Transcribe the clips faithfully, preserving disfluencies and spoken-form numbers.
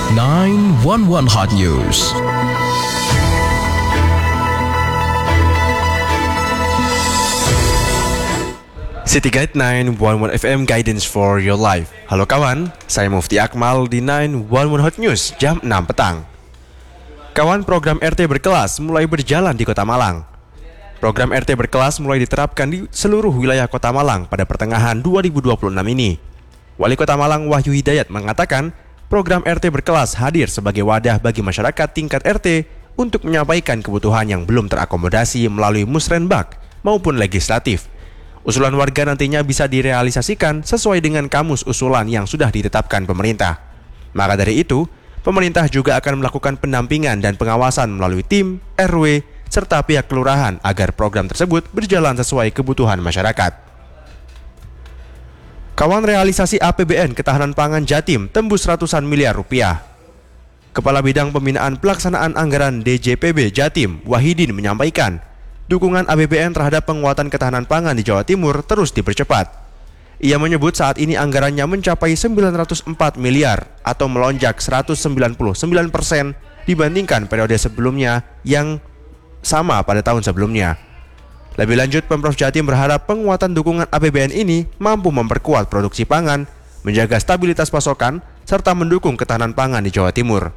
nine one one Hot News. City Guide nine one one F M Guidance for Your Life. Halo kawan, saya Mufti Akmal di nine one one Hot News jam enam petang. Kawan, program R T berkelas mulai berjalan di Kota Malang. Program R T berkelas mulai diterapkan di seluruh wilayah Kota Malang pada pertengahan dua ribu dua puluh enam ini. Wali Kota Malang Wahyu Hidayat mengatakan, program R T berkelas hadir sebagai wadah bagi masyarakat tingkat R T untuk menyampaikan kebutuhan yang belum terakomodasi melalui musrenbak maupun legislatif. Usulan warga nantinya bisa direalisasikan sesuai dengan kamus usulan yang sudah ditetapkan pemerintah. Maka dari itu, pemerintah juga akan melakukan pendampingan dan pengawasan melalui tim, R W, serta pihak kelurahan agar program tersebut berjalan sesuai kebutuhan masyarakat. Kawan, realisasi A P B N Ketahanan Pangan Jatim tembus ratusan miliar rupiah. Kepala Bidang Pembinaan Pelaksanaan Anggaran D J P B Jatim, Wahidin, menyampaikan, dukungan A P B N terhadap penguatan ketahanan pangan di Jawa Timur terus dipercepat. Ia menyebut saat ini anggarannya mencapai sembilan ratus empat miliar atau melonjak seratus sembilan puluh sembilan persen dibandingkan periode sebelumnya yang sama pada tahun sebelumnya. Lebih lanjut, Pemprov Jatim berharap penguatan dukungan A P B N ini mampu memperkuat produksi pangan, menjaga stabilitas pasokan, serta mendukung ketahanan pangan di Jawa Timur.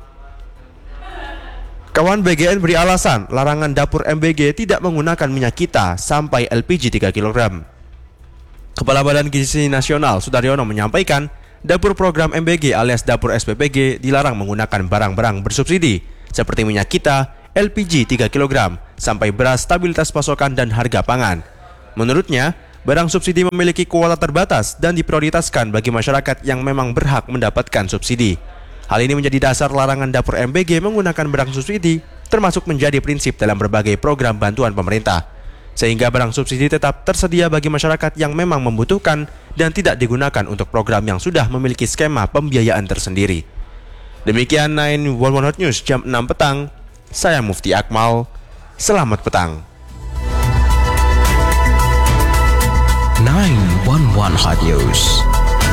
Kawan, B G N beri alasan larangan dapur M B G tidak menggunakan minyak kita sampai L P G tiga kilogram. Kepala Badan Gizi Nasional Sudaryono menyampaikan, dapur program M B G alias dapur S P P G dilarang menggunakan barang-barang bersubsidi seperti minyak kita, L P G tiga kilogram, sampai beras stabilitas pasokan dan harga pangan. Menurutnya, barang subsidi memiliki kuota terbatas dan diprioritaskan bagi masyarakat yang memang berhak mendapatkan subsidi. Hal ini menjadi dasar larangan dapur M B G menggunakan barang subsidi, termasuk menjadi prinsip dalam berbagai program bantuan pemerintah. Sehingga barang subsidi tetap tersedia bagi masyarakat yang memang membutuhkan dan tidak digunakan untuk program yang sudah memiliki skema pembiayaan tersendiri. Demikian nine one one Hot News jam enam petang. Saya Mufti Akmal. Selamat petang. nine one one Hot News.